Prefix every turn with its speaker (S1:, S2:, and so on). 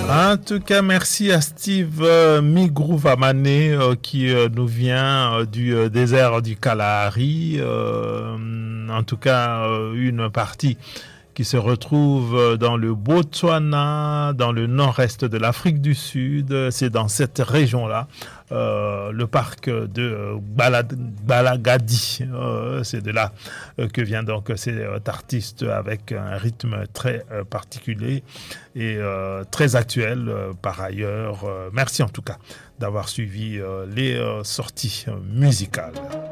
S1: En tout cas, merci à Steve Migrouvamane qui nous vient du désert du Kalahari. En tout cas, une partie qui se retrouve dans le Botswana, dans le nord-est de l'Afrique du Sud. C'est dans cette région-là, le parc de Balagadi. C'est de là que vient donc cet artiste avec un rythme très particulier et très actuel par ailleurs. Merci en tout cas d'avoir suivi les sorties musicales.